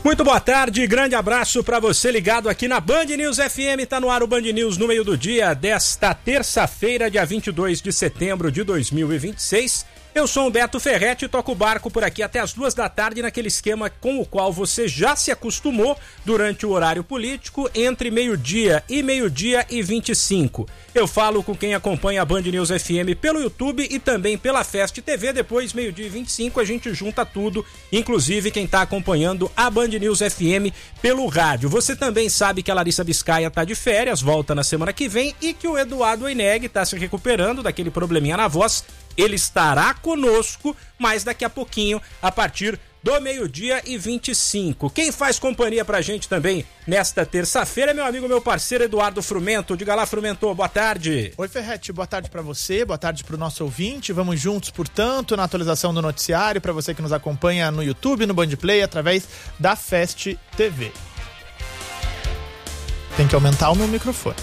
Muito boa tarde, grande abraço para você ligado aqui na Band News FM, tá no ar o Band News no meio do dia desta terça-feira, dia 22 de setembro de 2026. Eu sou o Beto Ferretti e toco o barco por aqui até as 2 da tarde naquele esquema com o qual você já se acostumou durante o horário político entre meio-dia e 25. Eu falo com quem acompanha a Band News FM pelo YouTube e também pela Fest TV. Depois, meio-dia e 25, a gente junta tudo, inclusive quem está acompanhando a Band News FM pelo rádio. Você também sabe que a Larissa Biscaia está de férias, volta na semana que vem, e que o Eduardo Oineg está se recuperando daquele probleminha na voz. Ele estará conosco, mas daqui a pouquinho, a partir do meio-dia e 25. Quem faz companhia pra gente também nesta terça-feira é meu amigo, meu parceiro Eduardo Frumento. Diga lá, Frumento, boa tarde. Oi, Ferretti, boa tarde pra você, boa tarde pro nosso ouvinte. Vamos juntos, portanto, na atualização do noticiário, pra você que nos acompanha no YouTube, no Bandplay, através da Fest TV. Tem que aumentar o meu microfone.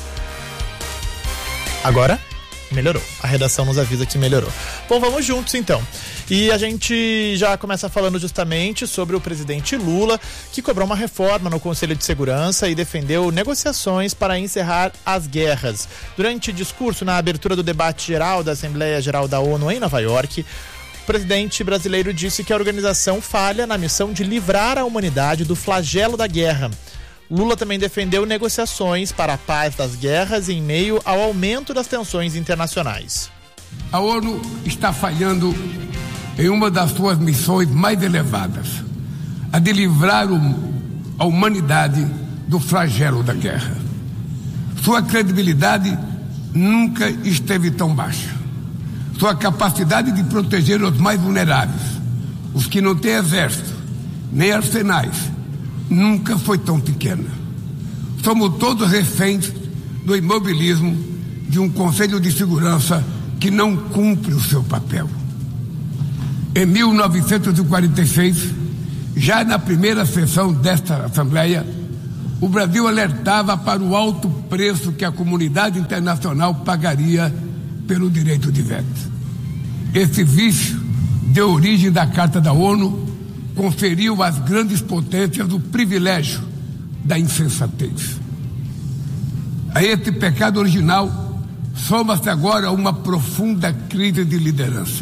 Agora? Melhorou. A redação nos avisa que melhorou. Bom, vamos juntos então. E a gente já começa falando justamente sobre o presidente Lula, que cobrou uma reforma no Conselho de Segurança e defendeu negociações para encerrar as guerras. Durante discurso na abertura do debate geral da Assembleia Geral da ONU em Nova York, o presidente brasileiro disse que a organização falha na missão de livrar a humanidade do flagelo da guerra. Lula também defendeu negociações para a paz das guerras em meio ao aumento das tensões internacionais. A ONU está falhando em uma das suas missões mais elevadas, a de livrar a humanidade do flagelo da guerra. Sua credibilidade nunca esteve tão baixa. Sua capacidade de proteger os mais vulneráveis, os que não têm exército, nem arsenais, nunca foi tão pequena. Somos todos reféns do imobilismo de um Conselho de Segurança que não cumpre o seu papel. Em 1946, já na primeira sessão desta Assembleia, o Brasil alertava para o alto preço que a comunidade internacional pagaria pelo direito de veto. Esse vício deu origem da Carta da ONU, conferiu às grandes potências o privilégio da insensatez. A esse pecado original soma-se agora uma profunda crise de liderança.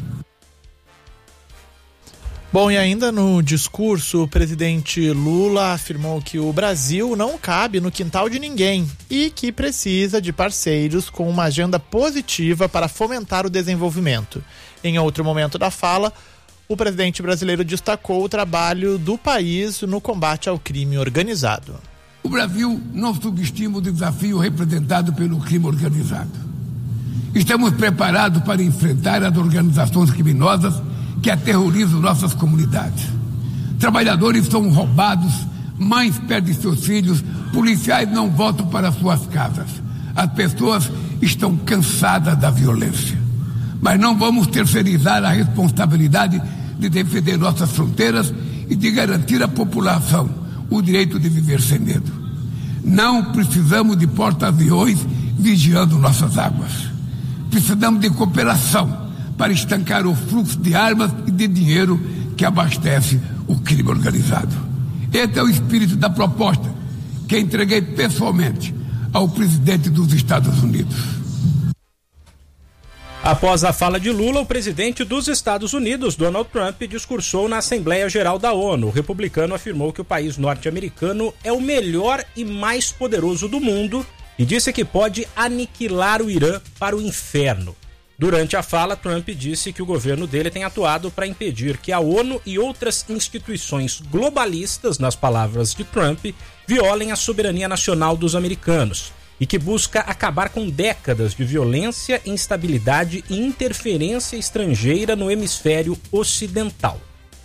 Bom, e ainda no discurso, o presidente Lula afirmou que o Brasil não cabe no quintal de ninguém e que precisa de parceiros com uma agenda positiva para fomentar o desenvolvimento. Em outro momento da fala, o presidente brasileiro destacou o trabalho do país no combate ao crime organizado. O Brasil não subestima o desafio representado pelo crime organizado. Estamos preparados para enfrentar as organizações criminosas que aterrorizam nossas comunidades. Trabalhadores são roubados, mães perdem seus filhos, policiais não voltam para suas casas. As pessoas estão cansadas da violência. Mas não vamos terceirizar a responsabilidade de defender nossas fronteiras e de garantir à população o direito de viver sem medo. Não precisamos de porta-aviões vigiando nossas águas. Precisamos de cooperação para estancar o fluxo de armas e de dinheiro que abastece o crime organizado. Esse é o espírito da proposta que entreguei pessoalmente ao presidente dos Estados Unidos. Após a fala de Lula, o presidente dos Estados Unidos, Donald Trump, discursou na Assembleia Geral da ONU. O republicano afirmou que o país norte-americano é o melhor e mais poderoso do mundo e disse que pode aniquilar o Irã para o inferno. Durante a fala, Trump disse que o governo dele tem atuado para impedir que a ONU e outras instituições globalistas, nas palavras de Trump, violem a soberania nacional dos americanos e que busca acabar com décadas de violência, instabilidade e interferência estrangeira no hemisfério ocidental.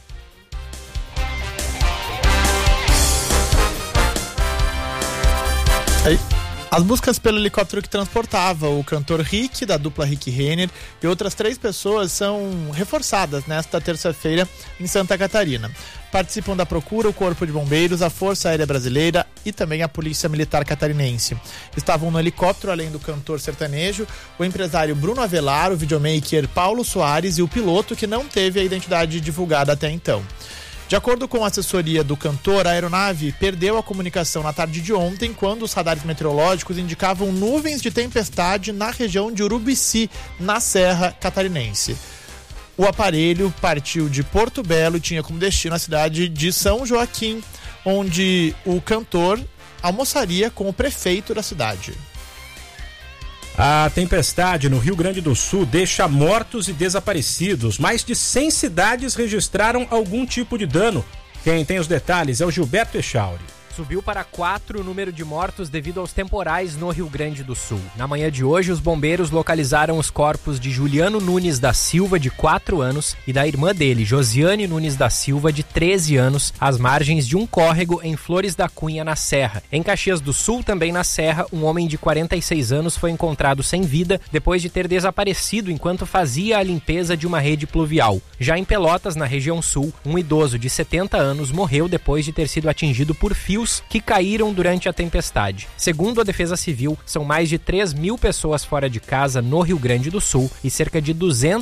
As buscas pelo helicóptero que transportava o cantor Rick, da dupla Rick Renner, e outras 3 pessoas são reforçadas nesta terça-feira em Santa Catarina. Participam da procura o Corpo de Bombeiros, a Força Aérea Brasileira e também a Polícia Militar Catarinense. Estavam no helicóptero, além do cantor sertanejo, o empresário Bruno Avelar, o videomaker Paulo Soares e o piloto, que não teve a identidade divulgada até então. De acordo com a assessoria do cantor, a aeronave perdeu a comunicação na tarde de ontem, quando os radares meteorológicos indicavam nuvens de tempestade na região de Urubici, na Serra Catarinense. O aparelho partiu de Porto Belo e tinha como destino a cidade de São Joaquim, onde o cantor almoçaria com o prefeito da cidade. A tempestade no Rio Grande do Sul deixa mortos e desaparecidos. Mais de 100 cidades registraram algum tipo de dano. Quem tem os detalhes é o Gilberto Echauri. Subiu para 4 o número de mortos devido aos temporais no Rio Grande do Sul. Na manhã de hoje, os bombeiros localizaram os corpos de Juliano Nunes da Silva, de 4 anos, e da irmã dele, Josiane Nunes da Silva, de 13 anos, às margens de um córrego em Flores da Cunha, na Serra. Em Caxias do Sul, também na Serra, um homem de 46 anos foi encontrado sem vida depois de ter desaparecido enquanto fazia a limpeza de uma rede pluvial. Já em Pelotas, na região sul, um idoso de 70 anos morreu depois de ter sido atingido por fios que caíram durante a tempestade. Segundo a Defesa Civil, são mais de 3.000 pessoas fora de casa no Rio Grande do Sul e cerca de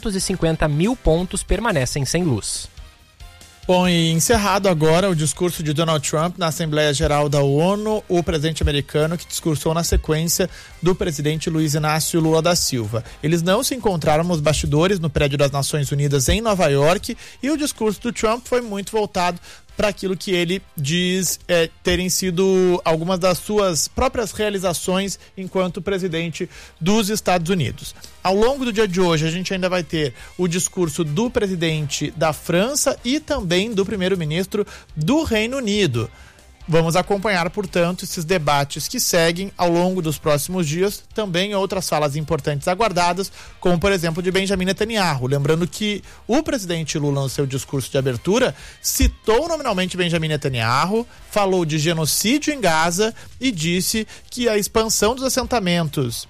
250 mil pontos permanecem sem luz. Bom, e encerrado agora o discurso de Donald Trump na Assembleia Geral da ONU, o presidente americano que discursou na sequência do presidente Luiz Inácio Lula da Silva. Eles não se encontraram nos bastidores no prédio das Nações Unidas em Nova York e o discurso do Trump foi muito voltado para aquilo que ele diz terem sido algumas das suas próprias realizações enquanto presidente dos Estados Unidos. Ao longo do dia de hoje, a gente ainda vai ter o discurso do presidente da França e também do primeiro-ministro do Reino Unido. Vamos acompanhar, portanto, esses debates que seguem ao longo dos próximos dias, também outras falas importantes aguardadas, como, por exemplo, de Benjamin Netanyahu. Lembrando que o presidente Lula, no seu discurso de abertura, citou nominalmente Benjamin Netanyahu, falou de genocídio em Gaza e disse que a expansão dos assentamentos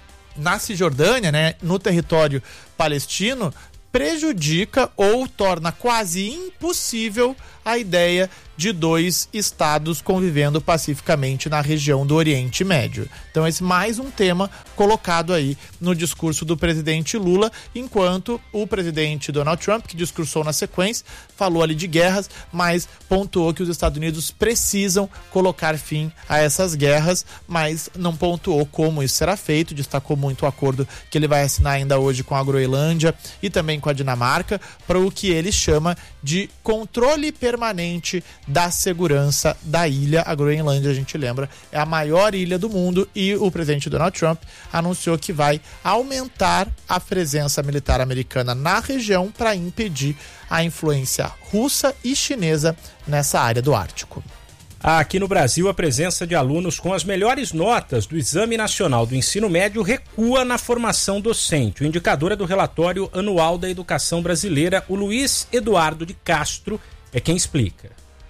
na Cisjordânia, no território palestino, prejudica ou torna quase impossível a ideia de 2 estados convivendo pacificamente na região do Oriente Médio. Então esse mais um tema colocado aí no discurso do presidente Lula, enquanto o presidente Donald Trump, que discursou na sequência, falou ali de guerras, mas pontuou que os Estados Unidos precisam colocar fim a essas guerras, mas não pontuou como isso será feito, destacou muito o acordo que ele vai assinar ainda hoje com a Groenlândia e também com a Dinamarca, para o que ele chama de controle permanente da segurança da ilha. A Groenlândia, a gente lembra, é a maior ilha do mundo e o presidente Donald Trump anunciou que vai aumentar a presença militar americana na região para impedir a influência russa e chinesa nessa área do Ártico. Aqui no Brasil, a presença de alunos com as melhores notas do Exame Nacional do Ensino Médio recua na formação docente. O indicador é do relatório anual da educação brasileira. O Luiz Eduardo de Castro é quem explica.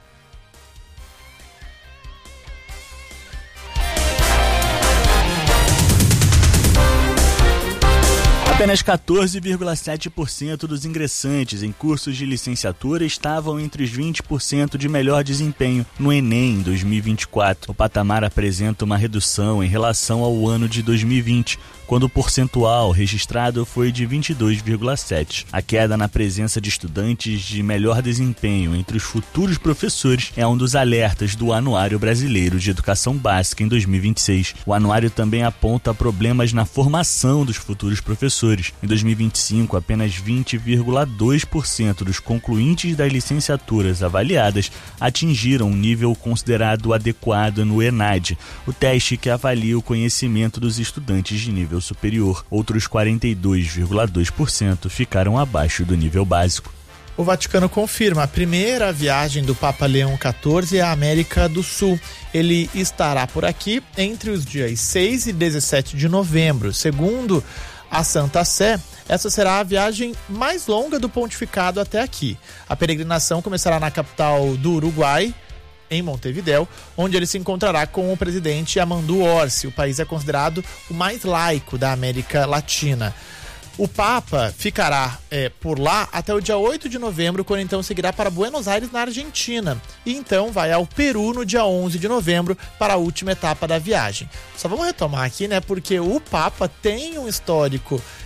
Apenas 14,7% dos ingressantes em cursos de licenciatura estavam entre os 20% de melhor desempenho no Enem em 2024. O patamar apresenta uma redução em relação ao ano de 2020, quando o percentual registrado foi de 22,7%. A queda na presença de estudantes de melhor desempenho entre os futuros professores é um dos alertas do Anuário Brasileiro de Educação Básica em 2026. O anuário também aponta problemas na formação dos futuros professores. Em 2025, apenas 20,2% dos concluintes das licenciaturas avaliadas atingiram um nível considerado adequado no ENAD, o teste que avalia o conhecimento dos estudantes de nível superior. Outros 42,2% ficaram abaixo do nível básico. O Vaticano confirma a primeira viagem do Papa Leão XIV à América do Sul. Ele estará por aqui entre os dias 6 e 17 de novembro. Segundo a Santa Sé, essa será a viagem mais longa do pontificado até aqui. A peregrinação começará na capital do Uruguai, em Montevidéu, onde ele se encontrará com o presidente Amandu Orsi. O país é considerado o mais laico da América Latina. O Papa ficará por lá até o dia 8 de novembro, quando então seguirá para Buenos Aires, na Argentina. E então vai ao Peru no dia 11 de novembro para a última etapa da viagem. Só vamos retomar aqui, porque o Papa tem um histórico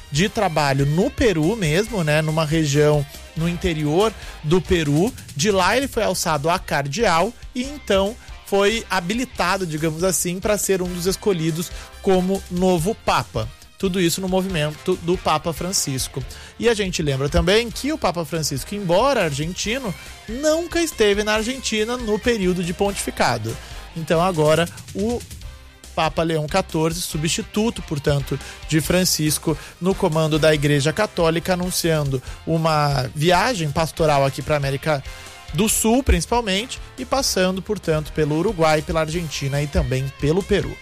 de trabalho no Peru mesmo, né? Numa região no interior do Peru. De lá ele foi alçado a cardeal e então foi habilitado, digamos assim, para ser um dos escolhidos como novo Papa. Tudo isso no movimento do Papa Francisco. E a gente lembra também que o Papa Francisco, embora argentino, nunca esteve na Argentina no período de pontificado. Então agora o Papa Leão XIV, substituto, portanto, de Francisco no comando da Igreja Católica, anunciando uma viagem pastoral aqui para a América do Sul, principalmente, e passando, portanto, pelo Uruguai, pela Argentina e também pelo Peru.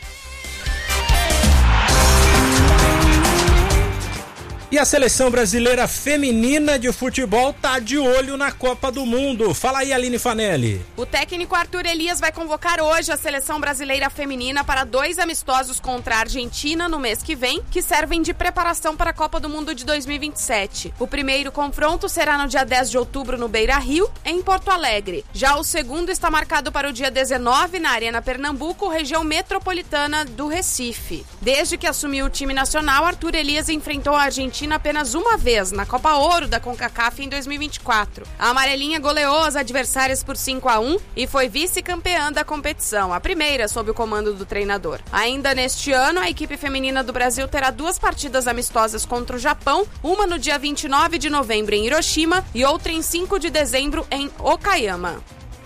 E a seleção brasileira feminina de futebol tá de olho na Copa do Mundo. Fala aí, Aline Fanelli. O técnico Arthur Elias vai convocar hoje a seleção brasileira feminina para 2 amistosos contra a Argentina no mês que vem, que servem de preparação para a Copa do Mundo de 2027. O primeiro confronto será no dia 10 de outubro no Beira-Rio, em Porto Alegre. Já o segundo está marcado para o dia 19 na Arena Pernambuco, região metropolitana do Recife. Desde que assumiu o time nacional, Arthur Elias enfrentou a Argentina apenas uma vez, na Copa Ouro da CONCACAF em 2024. A amarelinha goleou as adversárias por 5-1 e foi vice-campeã da competição, a primeira sob o comando do treinador. Ainda neste ano, a equipe feminina do Brasil terá 2 partidas amistosas contra o Japão, uma no dia 29 de novembro em Hiroshima e outra em 5 de dezembro em Okayama.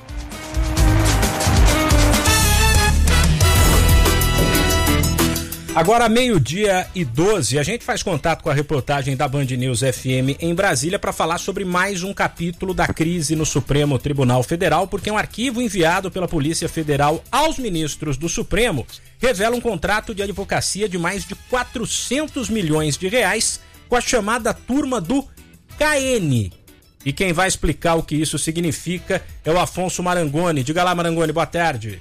Agora 12:12, a gente faz contato com a reportagem da Band News FM em Brasília para falar sobre mais um capítulo da crise no Supremo Tribunal Federal, porque um arquivo enviado pela Polícia Federal aos ministros do Supremo revela um contrato de advocacia de mais de 400 milhões de reais com a chamada turma do KN. E quem vai explicar o que isso significa é o Afonso Marangoni. Diga lá, Marangoni, boa tarde.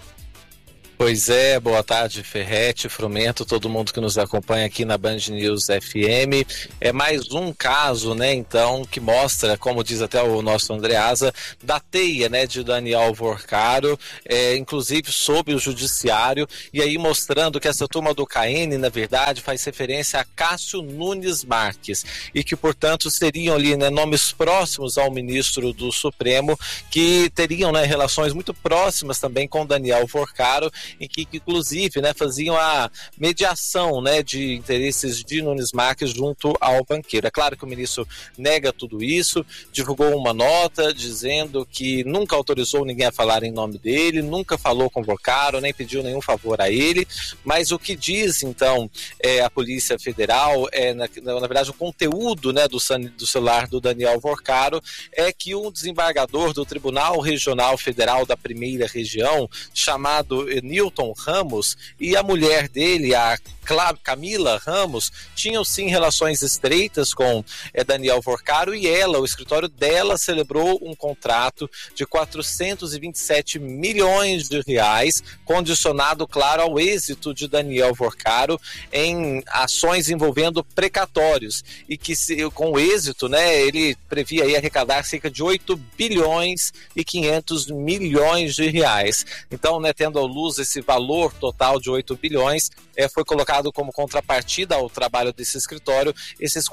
Pois é, boa tarde, Ferretti, Frumento, todo mundo que nos acompanha aqui na Band News FM. É mais um caso, né, então, que mostra, como diz até o nosso Andreasa, da teia, né, de Daniel Alvorcaro, inclusive sob o judiciário, e aí mostrando que essa turma do KN, na verdade, faz referência a Cássio Nunes Marques, e que, portanto, seriam ali, né, nomes próximos ao ministro do Supremo, que teriam, né, relações muito próximas também com Daniel Alvorcaro, em que inclusive, né, faziam a mediação, né, de interesses de Nunes Marques junto ao banqueiro. É claro que o ministro nega tudo isso, divulgou uma nota dizendo que nunca autorizou ninguém a falar em nome dele, nunca falou com o Alvorcaro, nem pediu nenhum favor a ele, mas o que diz então a Polícia Federal, na verdade o conteúdo, né, do celular do Daniel Alvorcaro é que um desembargador do Tribunal Regional Federal da Primeira Região, chamado Newton Ramos, e a mulher dele, a Camila Ramos, tinham sim relações estreitas com Daniel Alvorcaro, e ela, o escritório dela, celebrou um contrato de 427 milhões de reais, condicionado, claro, ao êxito de Daniel Alvorcaro em ações envolvendo precatórios, e que com o êxito, né, ele previa aí arrecadar cerca de 8 bilhões e 500 milhões de reais. Então, né, tendo à luz esse valor total de 8 bilhões, foi colocado como contrapartida ao trabalho desse escritório esses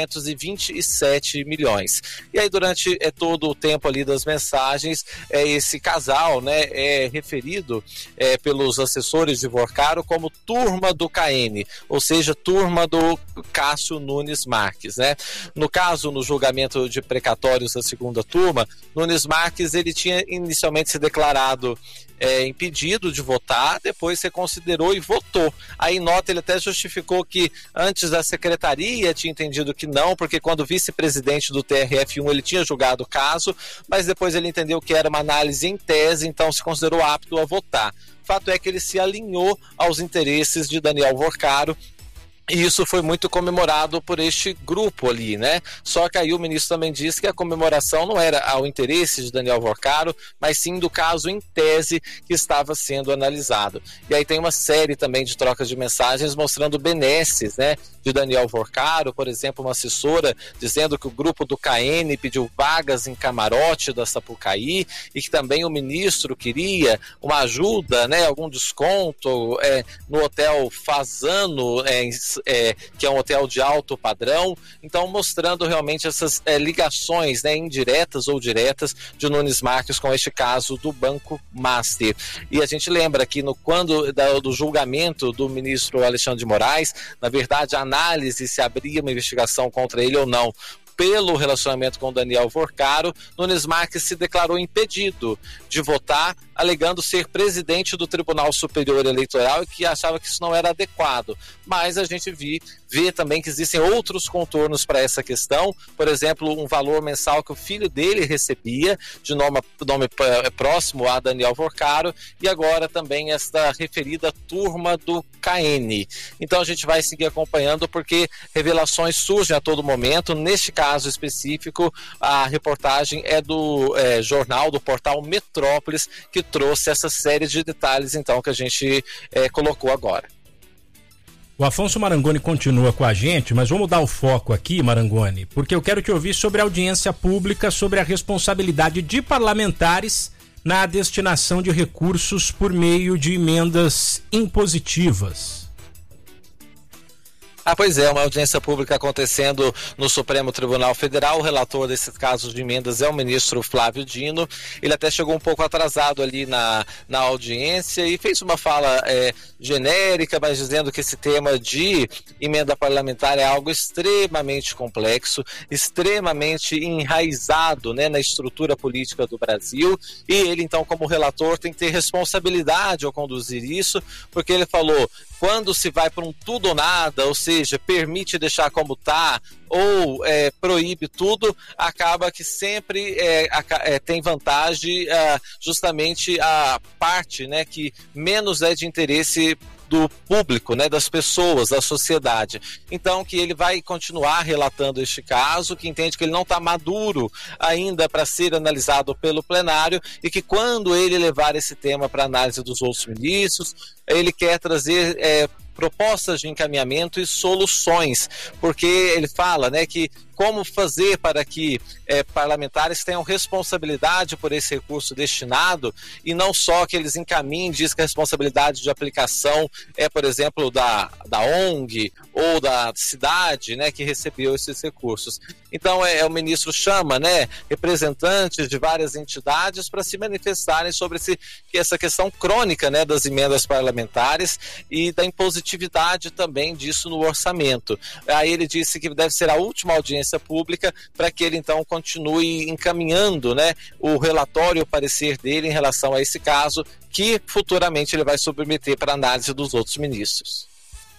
427 milhões. E aí, durante todo o tempo ali das mensagens, esse casal, né, é referido pelos assessores de Alvorcaro como turma do KN, ou seja, turma do Cássio Nunes Marques, né? No caso, no julgamento de precatórios da segunda turma, Nunes Marques, ele tinha inicialmente se declarado impedido de votar, depois reconsiderou e votou. Aí nota, ele até justificou que antes a secretaria tinha entendido que não, porque quando vice-presidente do TRF1 ele tinha julgado o caso, mas depois ele entendeu que era uma análise em tese, então se considerou apto a votar. Fato é que ele se alinhou aos interesses de Daniel Alvorcaro, e isso foi muito comemorado por este grupo ali, né? Só que aí o ministro também disse que a comemoração não era ao interesse de Daniel Alvorcaro, mas sim do caso em tese que estava sendo analisado. E aí tem uma série também de trocas de mensagens mostrando benesses, né, de Daniel Alvorcaro, por exemplo, uma assessora dizendo que o grupo do KN pediu vagas em camarote da Sapucaí e que também o ministro queria uma ajuda, né, algum desconto no Hotel Fazano, em que é um hotel de alto padrão, então mostrando realmente essas ligações, né, indiretas ou diretas de Nunes Marques com este caso do Banco Master. E a gente lembra que quando do julgamento do ministro Alexandre de Moraes, na verdade a análise se abria uma investigação contra ele ou não, pelo relacionamento com Daniel Vorcaro, Nunes Marques se declarou impedido de votar, alegando ser presidente do Tribunal Superior Eleitoral e que achava que isso não era adequado. Mas a gente vê também que existem outros contornos para essa questão, por exemplo, um valor mensal que o filho dele recebia, de nome próximo a Daniel Vorcaro, e agora também esta referida turma do KN. Então a gente vai seguir acompanhando, porque revelações surgem a todo momento. Neste caso específico, a reportagem é do jornal, do portal Metrópolis, que trouxe essa série de detalhes, então, que a gente colocou agora. O Afonso Marangoni continua com a gente, mas vamos dar o foco aqui, Marangoni, porque eu quero te ouvir sobre a audiência pública, sobre a responsabilidade de parlamentares na destinação de recursos por meio de emendas impositivas. Pois é, uma audiência pública acontecendo no Supremo Tribunal Federal. O relator desses casos de emendas é o ministro Flávio Dino. Ele até chegou um pouco atrasado ali na audiência e fez uma fala genérica, mas dizendo que esse tema de emenda parlamentar é algo extremamente complexo, extremamente enraizado, né, na estrutura política do Brasil, e ele, então, como relator, tem que ter responsabilidade ao conduzir isso, porque ele falou: quando se vai para um tudo ou nada, ou seja, permite deixar como está, ou proíbe tudo, acaba que sempre tem vantagem justamente a parte, né, que menos é de interesse do público, né, das pessoas, da sociedade. Então, que ele vai continuar relatando este caso, que entende que ele não está maduro ainda para ser analisado pelo plenário, e que quando ele levar esse tema para análise dos outros ministros, ele quer trazer propostas de encaminhamento e soluções, porque ele fala, né, que como fazer para que parlamentares tenham responsabilidade por esse recurso destinado, e não só que eles encaminhem, diz que a responsabilidade de aplicação é, por exemplo, da ONG ou da cidade, né, que recebeu esses recursos. Então o ministro chama, né, representantes de várias entidades para se manifestarem sobre essa questão crônica, né, das emendas parlamentares e da impositividade também disso no orçamento. Aí ele disse que deve ser a última audiência pública para que ele então continue encaminhando, né, o relatório, o parecer dele em relação a esse caso, que futuramente ele vai submeter para análise dos outros ministros.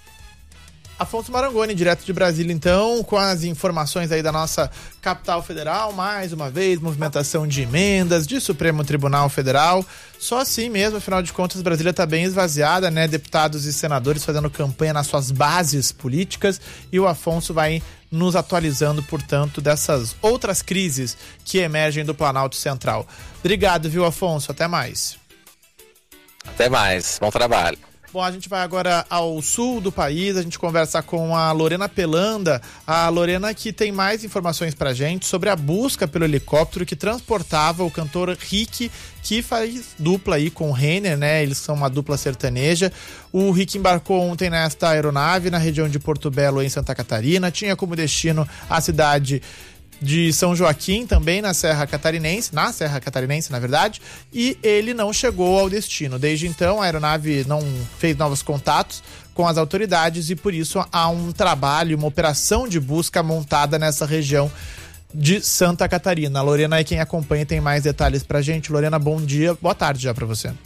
Afonso Marangoni, direto de Brasília, então, com as informações aí da nossa capital federal, mais uma vez, movimentação de emendas, de Supremo Tribunal Federal. Só assim mesmo, afinal de contas, Brasília está bem esvaziada, né? Deputados e senadores fazendo campanha nas suas bases políticas, e o Afonso vai nos atualizando, portanto, dessas outras crises que emergem do Planalto Central. Obrigado, viu, Afonso? Até mais. Até mais. Bom trabalho. Bom, a gente vai agora ao sul do país, a gente conversa com a Lorena Pelanda, a Lorena que tem mais informações pra gente sobre a busca pelo helicóptero que transportava o cantor Rick, que faz dupla aí com o Renner, né? Eles são uma dupla sertaneja. O Rick embarcou ontem nesta aeronave na região de Porto Belo, em Santa Catarina, tinha como destino a cidade de São Joaquim, também na Serra Catarinense, na verdade, e ele não chegou ao destino. Desde então, a aeronave não fez novos contatos com as autoridades e por isso há um trabalho, uma operação de busca montada nessa região de Santa Catarina. A Lorena é quem acompanha e tem mais detalhes pra gente. Lorena, bom dia, boa tarde já pra você.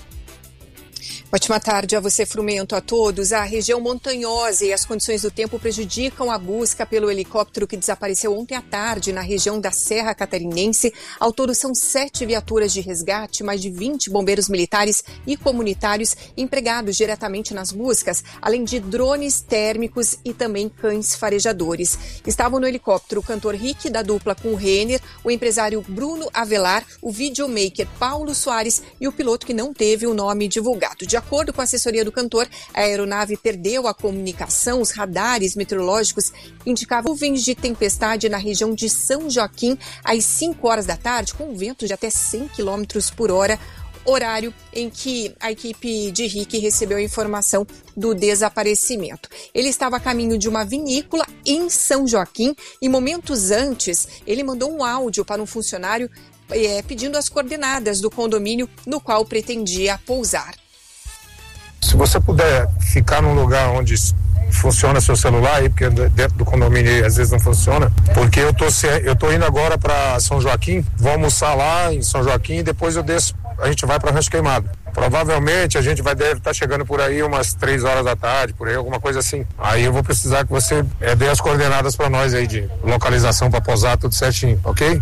Ótima tarde a você, Frumento, a todos. A região montanhosa e as condições do tempo prejudicam a busca pelo helicóptero que desapareceu ontem à tarde na região da Serra Catarinense. Ao todo são 7 viaturas de resgate, mais de 20 bombeiros militares e comunitários empregados diretamente nas buscas, além de drones térmicos e também cães farejadores. Estavam no helicóptero o cantor Rick, da dupla com o Renner, o empresário Bruno Avelar, o videomaker Paulo Soares e o piloto que não teve o nome divulgado. De acordo com a assessoria do cantor, a aeronave perdeu a comunicação, os radares meteorológicos indicavam nuvens de tempestade na região de São Joaquim às 5 horas da tarde, com vento de até 100 km por hora. horário em que a equipe de Rick recebeu a informação do desaparecimento. Ele estava a caminho de uma vinícola em São Joaquim e momentos antes ele mandou um áudio para um funcionário pedindo as coordenadas do condomínio no qual pretendia pousar. Se você puder ficar num lugar onde funciona seu celular aí, porque dentro do condomínio às vezes não funciona, porque eu tô indo agora para São Joaquim, vou almoçar lá em São Joaquim e depois eu desço, a gente vai para Rancho Queimado. Provavelmente a gente deve estar chegando por aí umas 3 horas da tarde, por aí, alguma coisa assim. Aí eu vou precisar que você dê as coordenadas para nós aí de localização para pousar tudo certinho, ok?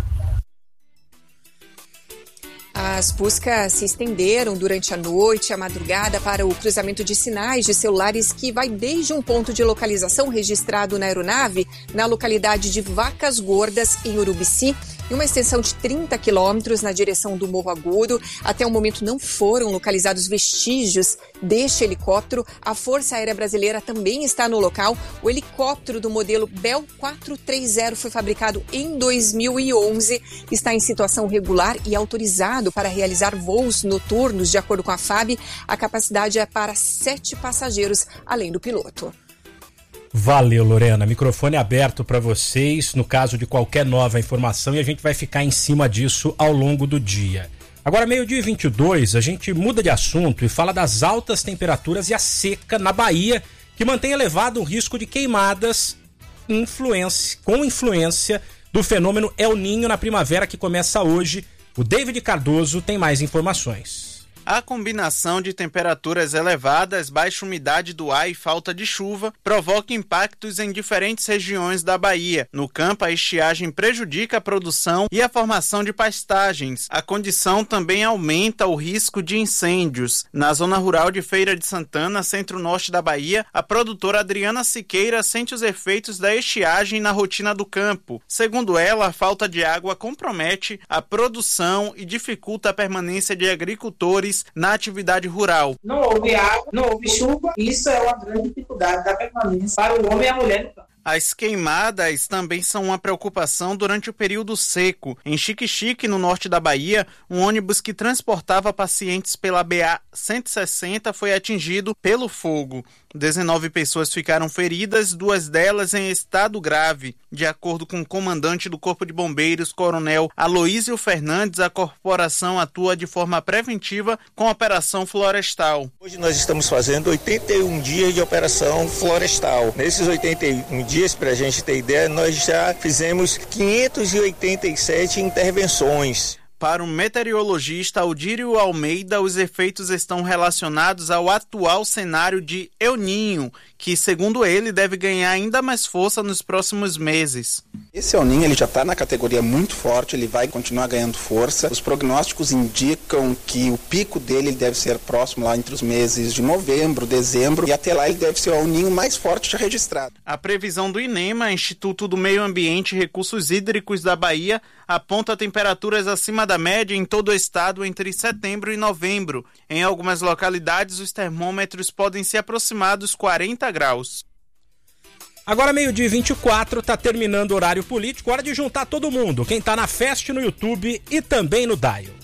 As buscas se estenderam durante a noite e a madrugada para o cruzamento de sinais de celulares que vai desde um ponto de localização registrado na aeronave, na localidade de Vacas Gordas, em Urubici, e uma extensão de 30 quilômetros na direção do Morro Agudo. Até o momento não foram localizados vestígios deste helicóptero. A Força Aérea Brasileira também está no local. O helicóptero do modelo Bell 430 foi fabricado em 2011, está em situação regular e autorizado para realizar voos noturnos, de acordo com a FAB. A capacidade é para 7 passageiros, além do piloto. Valeu, Lorena. Microfone aberto para vocês no caso de qualquer nova informação e a gente vai ficar em cima disso ao longo do dia. Agora, 12h22, a gente muda de assunto e fala das altas temperaturas e a seca na Bahia, que mantém elevado o risco de queimadas com influência do fenômeno El Niño na primavera que começa hoje. O David Cardoso tem mais informações. A combinação de temperaturas elevadas, baixa umidade do ar e falta de chuva provoca impactos em diferentes regiões da Bahia. No campo, a estiagem prejudica a produção e a formação de pastagens. A condição também aumenta o risco de incêndios. Na zona rural de Feira de Santana, centro-norte da Bahia, a produtora Adriana Siqueira sente os efeitos da estiagem na rotina do campo. Segundo ela, a falta de água compromete a produção e dificulta a permanência de agricultores na atividade rural. Não houve água, não houve chuva, e isso é uma grande dificuldade da permanência para o homem e a mulher no campo. As queimadas também são uma preocupação durante o período seco. Em Xique-Xique, no norte da Bahia, um ônibus que transportava pacientes pela BA-160 foi atingido pelo fogo. 19 pessoas ficaram feridas, 2 delas em estado grave. De acordo com o comandante do Corpo de Bombeiros, Coronel Aloísio Fernandes, a corporação atua de forma preventiva com a Operação Florestal. Hoje nós estamos fazendo 81 dias de Operação Florestal. Nesses 81 dias, para a gente ter ideia, nós já fizemos 587 intervenções. Para o meteorologista Aldírio Almeida, os efeitos estão relacionados ao atual cenário de El Niño, que, segundo ele, deve ganhar ainda mais força nos próximos meses. Esse El Niño, ele já está na categoria muito forte, ele vai continuar ganhando força. Os prognósticos indicam que o pico dele deve ser próximo lá entre os meses de novembro, dezembro, e até lá ele deve ser o El Niño mais forte já registrado. A previsão do INEMA, Instituto do Meio Ambiente e Recursos Hídricos da Bahia, aponta temperaturas acima da média em todo o estado entre setembro e novembro. Em algumas localidades, os termômetros podem se aproximar dos 40 graus. Agora 12h24, tá terminando o horário político, hora de juntar todo mundo. Quem tá na Fest no YouTube e também no Dial.